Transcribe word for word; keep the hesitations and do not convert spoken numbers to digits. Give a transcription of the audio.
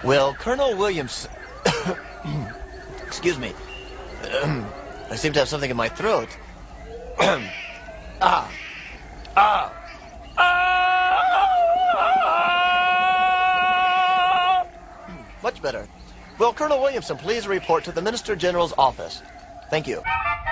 Will Colonel Williams... Excuse me. I seem to have something in my throat. ah. Ah. Ah. Much better. Will Colonel Williamson please report to the Minister General's office? Thank you.